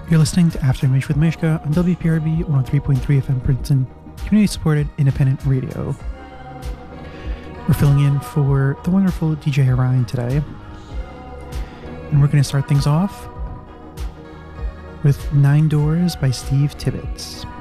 You're listening to Afterimage with Mishka on WPRB 103.3 FM Princeton, community-supported independent radio. We're filling in for the wonderful DJ Orion today. And we're going to start things off with Nine Doors by Steve Tibbetts.